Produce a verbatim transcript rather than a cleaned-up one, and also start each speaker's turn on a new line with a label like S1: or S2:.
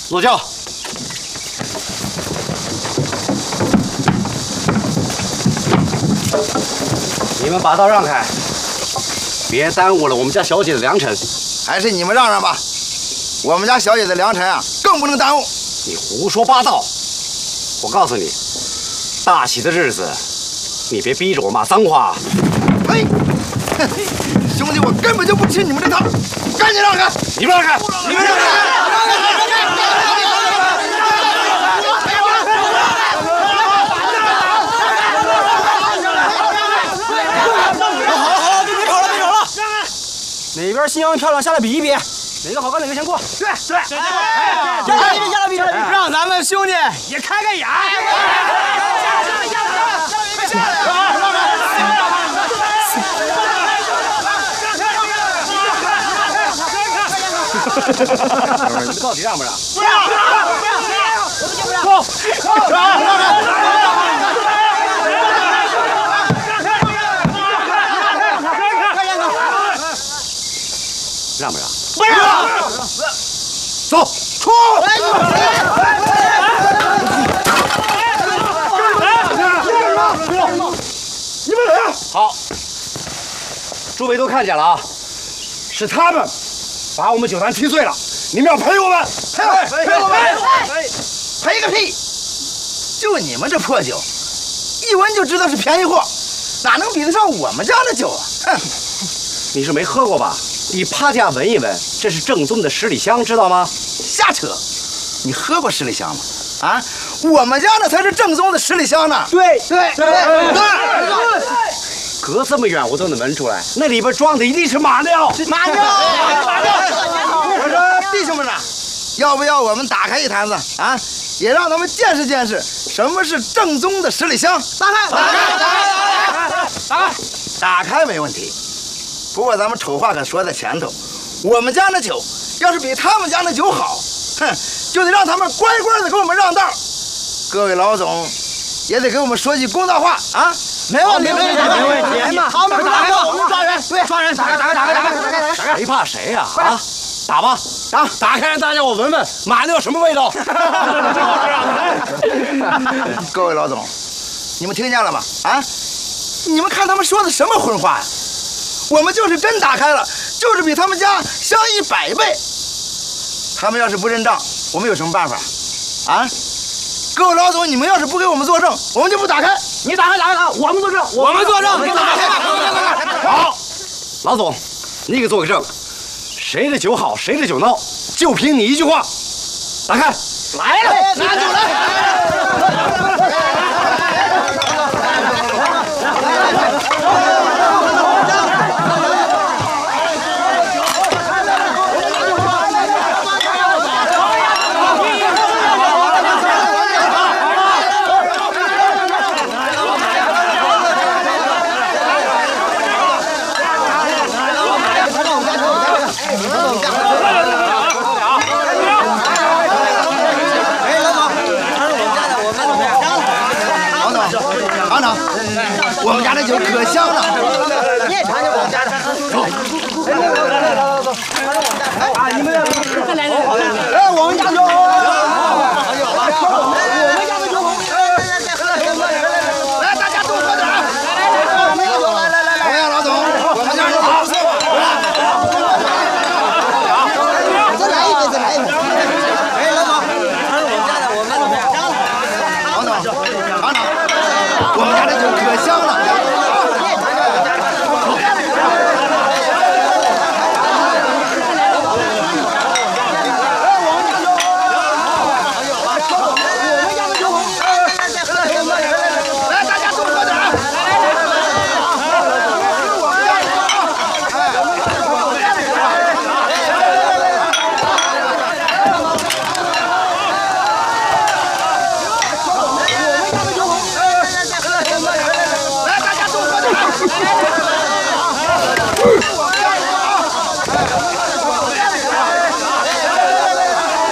S1: 坐轿。你们把道让开，别耽误了我们家小姐的良辰。
S2: 还是你们让让吧，我们家小姐的良辰啊，更不能耽误。
S1: 你胡说八道！我告诉你，大喜的日子，你别逼着我骂脏话。
S2: 嘿，兄弟，我根本就不吃你们这套，赶紧让开！
S1: 你们让开！你们让开！
S3: 哪边新娘漂亮，下来比一比，哪个好看哪个先过。对对对对，下来比比，下来比，下来比，让咱们兄弟也开开眼。下来下来下来下来！
S1: 你们到底让不让？
S3: 不让！不让！不让！我们就不让。走，让让让！
S1: 让不让？
S3: 不让！
S1: 走，出！
S2: 你们来！
S1: 好，诸位都看见了啊，是他们把我们酒坛踢碎了，你们要赔我们，
S2: 赔赔赔我们！赔个屁！就你们这破酒，一闻就知道是便宜货，哪能比得上我们家的酒啊？哼！
S1: 你是没喝过吧？ 你趴下闻一闻，这是正宗的十里香，知道吗？
S2: 瞎扯！你喝过十里香吗？啊，我们家那才是正宗的十里香呢。对对对对，
S1: 隔这么远我都能闻出来，那里边装的一定是马尿。
S2: 马尿，马尿！我说弟兄们呐，要不要我们打开一坛子啊？也让他们见识见识什么是正宗的十里香。打开，打开，打开，打开，打开，打开没问题。 不过咱们丑话可说在前头，我们家那酒要是比他们家那酒好，哼，就得让他们乖乖的给我们让道。各位老总，也得给我们说句公道话啊！没问题，没问题，没问题。好，打开吧，我们抓人，对，抓人，打开，打开，打开，打开，打开，
S1: 谁怕谁呀？啊，打吧，打，打开让大家我闻闻马尿什么味道。
S2: 各位老总，你们听见了吗？啊，你们看他们说的什么荤话呀？ 我们就是真打开了，就是比他们家香一百倍。他们要是不认账，我们有什么办法？啊，各位老总，你们要是不给我们作证，我们就不打开。你打开，打开，打开，我们作证，我们作证，你打开吧。
S1: 好，老总，你给做个证，谁的酒好，谁的酒孬，就凭你一句话，打开。
S2: 来了，拿酒来。 尝尝，我们家这酒可香了。